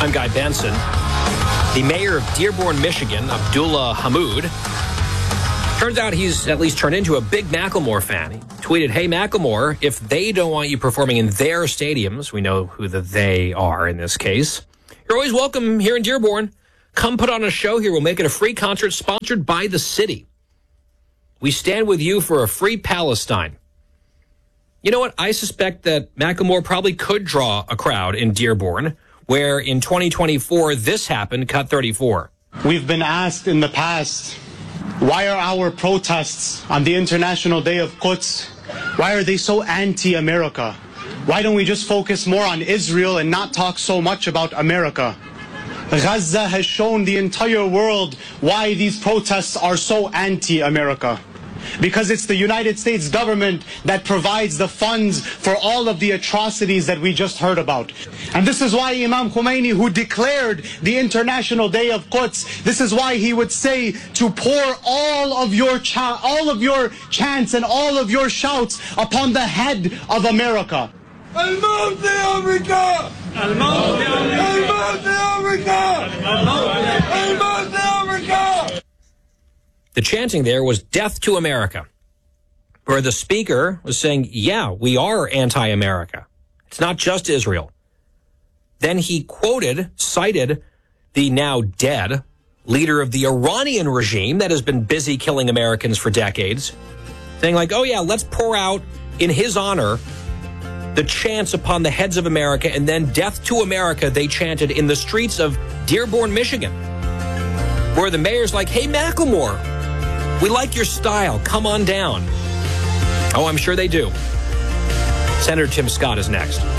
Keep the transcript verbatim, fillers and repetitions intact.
I'm Guy Benson. The mayor of Dearborn, Michigan, Abdullah Hammoud, turns out he's at least turned into a big Macklemore fan. He tweeted, "Hey, Macklemore, if they don't want you performing in their stadiums," we know who the they are in this case, "you're always welcome here in Dearborn. Come put on a show here. We'll make it a free concert sponsored by the city. We stand with you for a free Palestine." You know what? I suspect that Macklemore probably could draw a crowd in Dearborn, where in twenty twenty-four this happened, cut thirty-four. We've been asked in the past, why are our protests on the International Day of Quds, why are they so anti-America? Why don't we just focus more on Israel and not talk so much about America? Gaza has shown the entire world why these protests are so anti-America. Because it's the United States government that provides the funds for all of the atrocities that we just heard about. And this is why Imam Khomeini, who declared the International Day of Quds, this is why he would say to pour all of your cha- all of your chants and all of your shouts upon the head of America. الموت لأمريكا! الموت لأمريكا! الموت لأمريكا! The chanting there was "Death to America," where the speaker was saying, yeah, we are anti-America. It's not just Israel. Then he quoted, cited the now dead leader of the Iranian regime that has been busy killing Americans for decades, saying like, oh yeah, let's pour out in his honor the chants upon the heads of America, and then "Death to America" they chanted in the streets of Dearborn, Michigan, where the mayor's like, hey, Macklemore, we like your style. Come on down. Oh, I'm sure they do. Senator Tim Scott is next.